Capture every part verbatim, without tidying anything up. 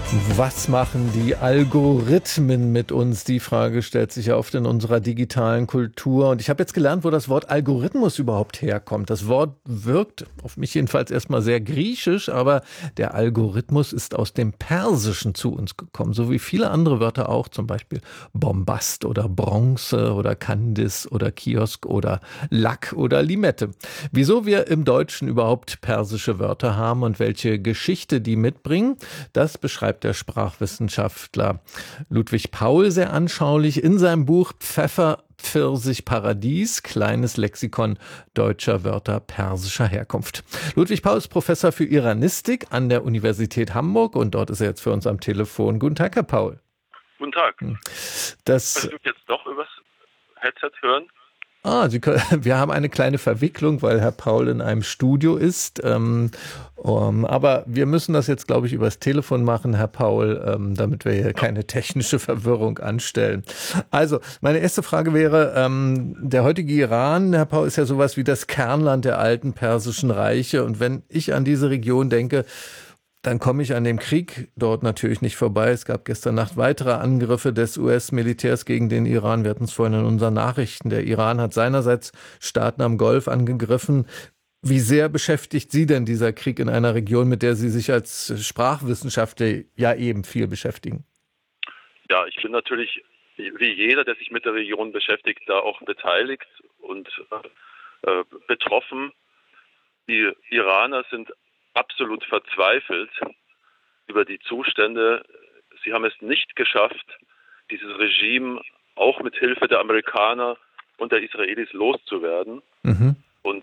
Was machen die Algorithmen mit uns? Die Frage stellt sich ja oft in unserer digitalen Kultur. Und ich habe jetzt gelernt, wo das Wort Algorithmus überhaupt herkommt. Das Wort wirkt auf mich jedenfalls erstmal sehr griechisch, aber der Algorithmus ist aus dem Persischen zu uns gekommen, so wie viele andere Wörter auch, zum Beispiel Bombast oder Bronze oder Kandis oder Kiosk oder Lack oder Limette. Wieso wir im Deutschen überhaupt persische Wörter haben und welche Geschichte die mitbringen, das beschreibt der Sprachwissenschaftler Ludwig Paul sehr anschaulich in seinem Buch Pfeffer, Pfirsich, Paradies, kleines Lexikon deutscher Wörter persischer Herkunft. Ludwig Paul ist Professor für Iranistik an der Universität Hamburg und dort ist er jetzt für uns am Telefon. Guten Tag, Herr Paul. Guten Tag. Das Kannst du mich jetzt doch übers Headset hören? Ah, Sie können, wir haben eine kleine Verwicklung, weil Herr Paul in einem Studio ist. Ähm, um, aber wir müssen das jetzt, glaube ich, übers Telefon machen, Herr Paul, ähm, damit wir hier keine technische Verwirrung anstellen. Also, meine erste Frage wäre, ähm, der heutige Iran, Herr Paul, ist ja sowas wie das Kernland der alten persischen Reiche. Und wenn ich an diese Region denke, dann komme ich an dem Krieg dort natürlich nicht vorbei. Es gab gestern Nacht weitere Angriffe des U S-Militärs gegen den Iran. Wir hatten es vorhin in unseren Nachrichten. Der Iran hat seinerseits Staaten am Golf angegriffen. Wie sehr beschäftigt Sie denn dieser Krieg in einer Region, mit der Sie sich als Sprachwissenschaftler ja eben viel beschäftigen? Ja, ich bin natürlich, wie jeder, der sich mit der Region beschäftigt, da auch beteiligt und äh, betroffen. Die Iraner sind absolut verzweifelt über die Zustände. Sie haben es nicht geschafft, dieses Regime auch mit Hilfe der Amerikaner und der Israelis loszuwerden. Mhm. Und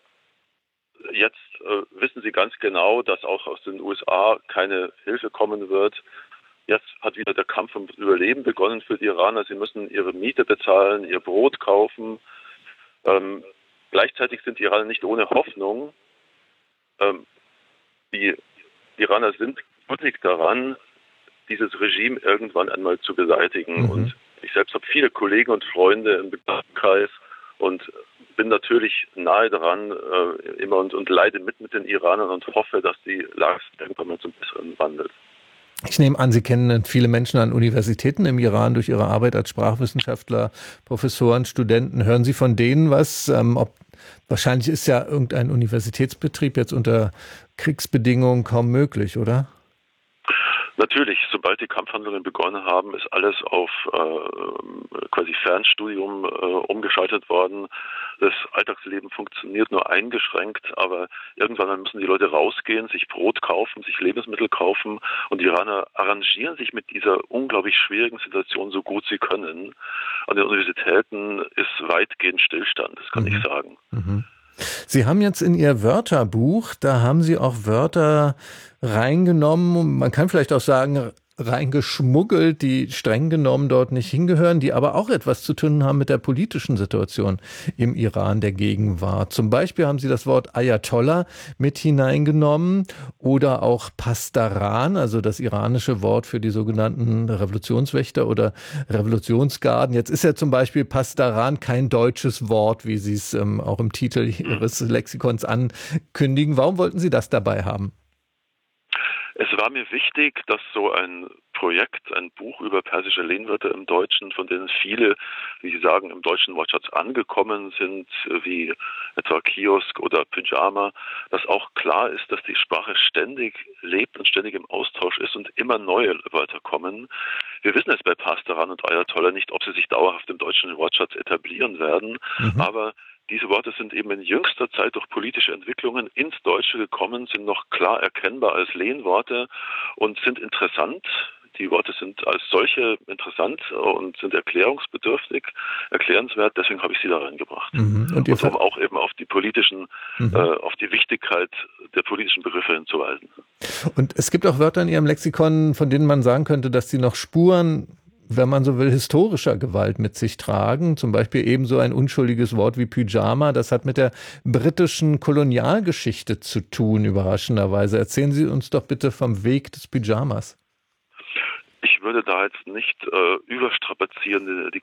jetzt äh, wissen sie ganz genau, dass auch aus den U S A keine Hilfe kommen wird. Jetzt hat wieder der Kampf ums Überleben begonnen für die Iraner. Sie müssen ihre Miete bezahlen, ihr Brot kaufen. Ähm, gleichzeitig sind die Iraner nicht ohne Hoffnung. Ähm, Die Iraner sind gründlich daran, dieses Regime irgendwann einmal zu beseitigen. Mhm. Und ich selbst habe viele Kollegen und Freunde im Bekanntenkreis und bin natürlich nahe daran äh, immer und, und leide mit mit den Iranern und hoffe, dass die Lage irgendwann mal zum Besseren wandelt. Ich nehme an, Sie kennen viele Menschen an Universitäten im Iran durch Ihre Arbeit als Sprachwissenschaftler, Professoren, Studenten. Hören Sie von denen was? Ähm, ob, wahrscheinlich ist ja irgendein Universitätsbetrieb jetzt unter Kriegsbedingungen kaum möglich, oder? Natürlich, sobald die Kampfhandlungen begonnen haben, ist alles auf äh, quasi Fernstudium äh, umgeschaltet worden. Das Alltagsleben funktioniert nur eingeschränkt, aber irgendwann müssen die Leute rausgehen, sich Brot kaufen, sich Lebensmittel kaufen und die Iraner arrangieren sich mit dieser unglaublich schwierigen Situation so gut sie können. An den Universitäten ist weitgehend Stillstand, das kann mhm. ich sagen. Mhm. Sie haben jetzt in Ihr Wörterbuch, da haben Sie auch Wörter reingenommen, man kann vielleicht auch sagen, reingeschmuggelt, die streng genommen dort nicht hingehören, die aber auch etwas zu tun haben mit der politischen Situation im Iran der Gegenwart. Zum Beispiel haben Sie das Wort Ayatollah mit hineingenommen oder auch Pasdaran, also das iranische Wort für die sogenannten Revolutionswächter oder Revolutionsgarden. Jetzt ist ja zum Beispiel Pasdaran kein deutsches Wort, wie Sie es ähm, auch im Titel Ihres Lexikons ankündigen. Warum wollten Sie das dabei haben? Es war mir wichtig, dass so ein Projekt, ein Buch über persische Lehnwörter im Deutschen, von denen viele, wie Sie sagen, im deutschen Wortschatz angekommen sind, wie etwa Kiosk oder Pyjama, dass auch klar ist, dass die Sprache ständig lebt und ständig im Austausch ist und immer neue Wörter kommen. Wir wissen es bei Pasdaran und Ayatollah nicht, ob sie sich dauerhaft im deutschen Wortschatz etablieren werden, mhm. aber diese Worte sind eben in jüngster Zeit durch politische Entwicklungen ins Deutsche gekommen, sind noch klar erkennbar als Lehnworte und sind interessant. Die Worte sind als solche interessant und sind erklärungsbedürftig, erklärenswert. Deswegen habe ich sie da reingebracht. Mhm. Und, und um auch eben auf die politischen, mhm. äh, auf die Wichtigkeit der politischen Begriffe hinzuweisen. Und es gibt auch Wörter in Ihrem Lexikon, von denen man sagen könnte, dass sie noch Spuren, wenn man so will, historischer Gewalt mit sich tragen. Zum Beispiel ebenso ein unschuldiges Wort wie Pyjama. Das hat mit der britischen Kolonialgeschichte zu tun, überraschenderweise. Erzählen Sie uns doch bitte vom Weg des Pyjamas. Ich würde da jetzt nicht äh, überstrapazieren, die, die